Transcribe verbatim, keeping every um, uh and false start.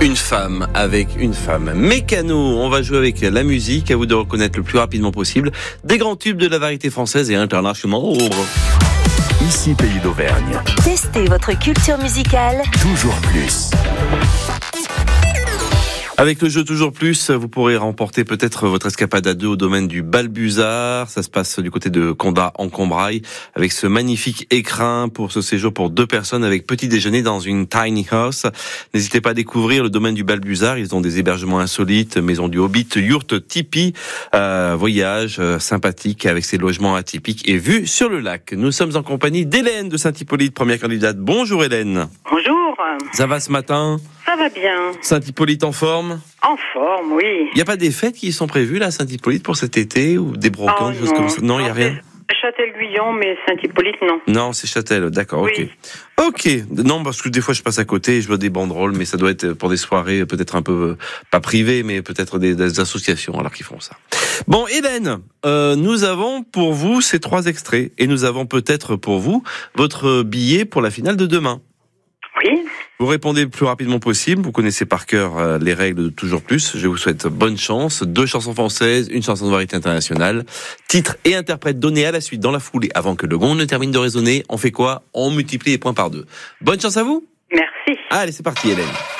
Une femme avec une femme. Mécano, on va jouer avec la musique, à vous de reconnaître le plus rapidement possible des grands tubes de la variété française et internationale. Ici Pays d'Auvergne. Testez votre culture musicale. Toujours plus. Avec le jeu Toujours Plus, vous pourrez remporter peut-être votre escapade à deux au domaine du Balbuzard. Ça se passe du côté de Condat en Combraille, avec ce magnifique écrin pour ce séjour pour deux personnes avec petit déjeuner dans une tiny house. N'hésitez pas à découvrir le domaine du Balbuzard. Ils ont des hébergements insolites, maison du Hobbit, yourte, tipi, euh, voyage euh, sympathique avec ses logements atypiques et vue sur le lac. Nous sommes en compagnie d'Hélène de Saint-Hippolyte, première candidate. Bonjour Hélène. Bonjour. Ça va ce matin ? Ça va bien. Saint-Hippolyte en forme ? En forme, oui. Il n'y a pas des fêtes qui sont prévues là à Saint-Hippolyte pour cet été ou des brocantes, Oh, des choses comme ça ? Non, il n'y a rien. Châtel-Guyon, mais Saint-Hippolyte, non. Non, c'est Châtel, d'accord, ok. Oui. Ok, non, parce que des fois je passe à côté et je vois des banderoles, mais ça doit être pour des soirées peut-être un peu, pas privées, mais peut-être des, des associations alors qu'ils font ça. Bon, Hélène, euh, nous avons pour vous ces trois extraits et nous avons peut-être pour vous votre billet pour la finale de demain. Oui. Vous répondez le plus rapidement possible, vous connaissez par cœur euh, les règles de Toujours Plus. Je vous souhaite bonne chance. Deux chansons françaises, une chanson de variété internationale. Titre et interprète donnés à la suite dans la foulée avant que le gong ne termine de résonner. On fait quoi ? On multiplie les points par deux. Bonne chance à vous. Merci. Allez, c'est parti Hélène.